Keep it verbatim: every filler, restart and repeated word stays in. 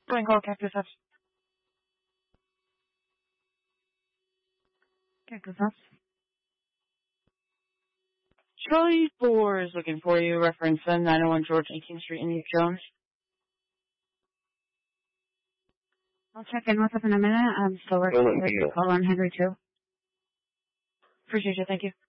Going call Cactus House. Cactus House. Charlie four is looking for you. Reference nine oh one George eighteenth Street, Indiana Jones. I'll check in with us in a minute. I'm still working. Call on Henry two. Appreciate you. Thank you.